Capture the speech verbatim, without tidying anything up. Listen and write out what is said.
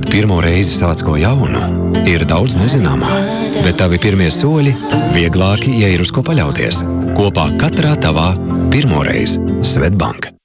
pirmo reizi sāc ko jaunu, ir daudz nezināmā, bet tavi pirmie soļi vieglāki, ja ir uz ko paļauties. Kopā katrā tavā pirmoreiz Svetbank.